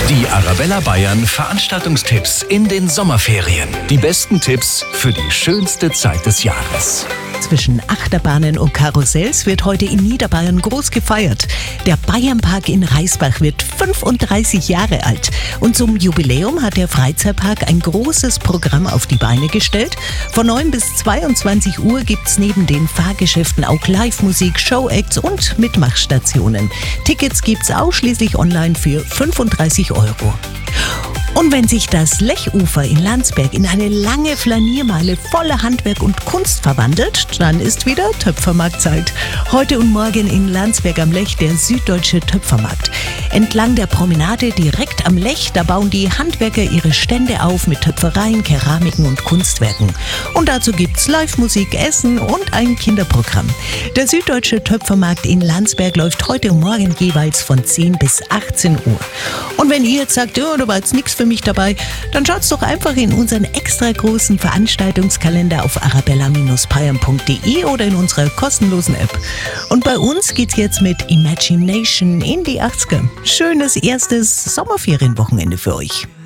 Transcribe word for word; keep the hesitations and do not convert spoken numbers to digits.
Die Arabella Bayern Veranstaltungstipps in den Sommerferien. Die besten Tipps für die schönste Zeit des Jahres. Zwischen Achterbahnen und Karussells wird heute in Niederbayern groß gefeiert. Der Bayernpark in Reisbach wird fünfunddreißig Jahre alt. Und zum Jubiläum hat der Freizeitpark ein großes Programm auf die Beine gestellt. Von neun bis zweiundzwanzig Uhr gibt's neben den Fahrgeschäften auch Live-Musik, Showacts und Mitmachstationen. Tickets gibt's ausschließlich online für fünfunddreißig Euro. Und wenn sich das Lechufer in Landsberg in eine lange Flaniermeile voller Handwerk und Kunst verwandelt, dann ist wieder Töpfermarktzeit. Heute und morgen in Landsberg am Lech der Süddeutsche Töpfermarkt. Entlang der Promenade direkt am Lech, da bauen die Handwerker ihre Stände auf mit Töpfereien, Keramiken und Kunstwerken. Und dazu gibt's Live-Musik, Essen und ein Kinderprogramm. Der Süddeutsche Töpfermarkt in Landsberg läuft heute und morgen jeweils von zehn bis achtzehn Uhr. Und wenn ihr jetzt sagt, ja, da war jetzt nichts für mich dabei, dann schaut's doch einfach in unseren extra großen Veranstaltungskalender auf arabella Bindestrich bayern punkt de oder in unserer kostenlosen App. Und bei uns geht's jetzt mit Imagination in die achtziger. Schönes erstes Sommerferienwochenende für euch.